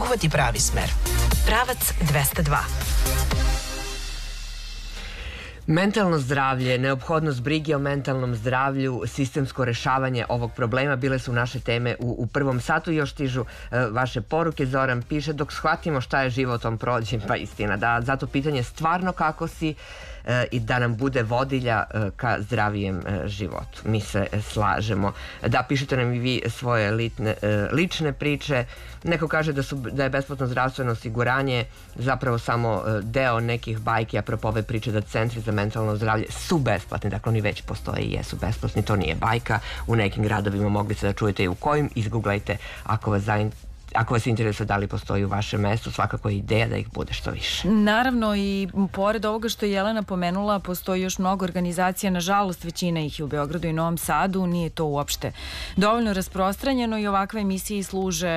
uhvati pravi smer. Pravac 202. Mentalno zdravlje, neophodnost brige o mentalnom zdravlju, sistemsko rešavanje ovog problema bile su naše teme u prvom satu. Još stižu vaše poruke. Zoran piše, dok shvatimo šta je životom prođe, pa istina, da, zato pitanje stvarno kako si i da nam bude vodilja ka zdravijem životu. Mi se slažemo. Da, pišete nam i vi svoje lične priče. Neko kaže da je besplatno zdravstveno osiguranje zapravo samo deo nekih bajki, apropo ove priče da centri za mentalno zdravlje su besplatni, dakle oni već postoje i jesu besplatni, to nije bajka. U nekim gradovima mogli se da čujete i u kojim, izgooglajte ako vas interesuje da li postoji u vašem mestu, svakako je ideja da ih bude što više. Naravno, i pored ovoga što je Jelena pomenula, postoji još mnogo organizacija, nažalost većina ih je u Beogradu i Novom Sadu, nije to uopšte dovoljno rasprostranjeno i ovakve emisije služe